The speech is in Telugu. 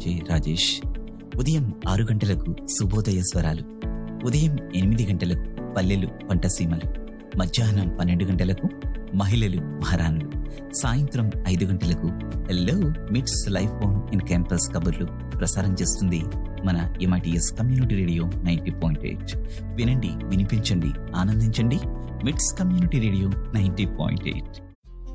ఆర్జే రాజేష్. ఉదయం 6 గంటలకు శుభోదయ స్వరాలు, ఉదయం 8 గంటలకు పల్లెలు పంటసీమలు, మధ్యాహ్నం 12 గంటలకు మహిళలు మహారాణులు, సాయంత్రం 5 గంటలకు హలో మిట్స్ లైఫ్ ఆన్ ఇన్ క్యాంపస్ కబుర్లు ప్రసారం చేస్తుంది మన MITS కమ్యూనిటీ రేడియో 90.8. వినండి, వినిపించండి, ఆనందించండి. మిట్స్ కమ్యూనిటీ రేడియో 90.8.